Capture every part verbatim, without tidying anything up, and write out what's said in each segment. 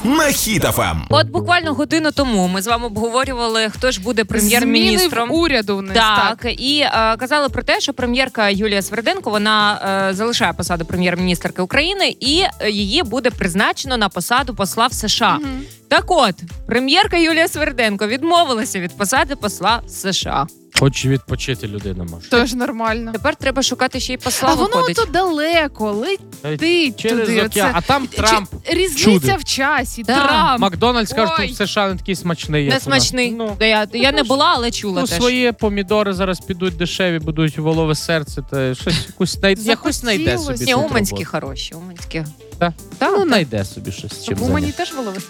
на Хіт еф ем. От буквально годину тому ми з вами обговорювали, хто ж буде прем'єр-міністром. Зміни в уряду в них. Так, Так. і е, казали про те, що прем'єрка Юлія Сверденко, вона е, залишає посаду прем'єр-міністерки України, і е, її буде призначено на посаду посла в США. Угу. Так от, прем'єрка Юлія Сверденко відмовилася від посади посла в США. Хоче відпочити людина може. Тож нормально. Тепер треба шукати ще й посла, А воно виходить. то далеко, летить Через туди. океан. А там Трамп. Чи- Різниця чудить. в часі. Да. Трамп. Макдональдс каже, Ой. що в США не такий смачний, як Не у нас. смачний. Ну, Да, я, я не була, але чула ну теж. свої помідори зараз підуть дешеві, будуть волове серце, та щось якусь най... якось знайде собі. Ні, тут уманські роботу. хороші, уманські. Так? Так, Ну, так. знайде собі щось з чим У мені зайняти. теж воловисе.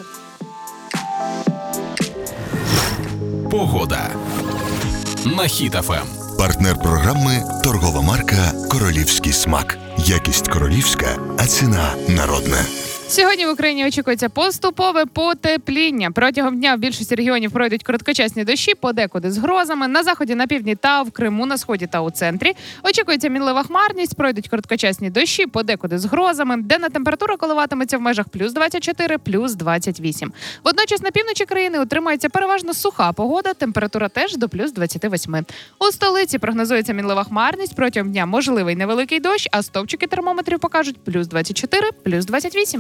Погода на Хіт еф ем. Партнер програми – торгова марка «Королівський смак». Якість королівська, а ціна народна. Сьогодні в Україні очікується поступове потепління. Протягом дня в більшості регіонів пройдуть короткочасні дощі, подекуди з грозами. На заході, на півдні та в Криму, на сході та у центрі. Очікується мінлива хмарність, пройдуть короткочасні дощі, подекуди з грозами. Денна температура коливатиметься в межах плюс двадцять чотири, плюс двадцять вісім. Водночас на півночі країни утримується переважно суха погода, температура теж до плюс двадцять вісім. У столиці прогнозується мінлива хмарність, протягом дня можливий невеликий дощ, а стовпчики термометрів покажуть плюс двадцять чотири, плюс двадцять вісім.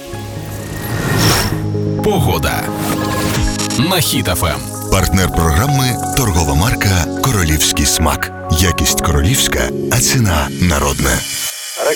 Погода на Хіт еф ем. Партнер програми – торгова марка «Королівський смак». Якість королівська, а ціна народна.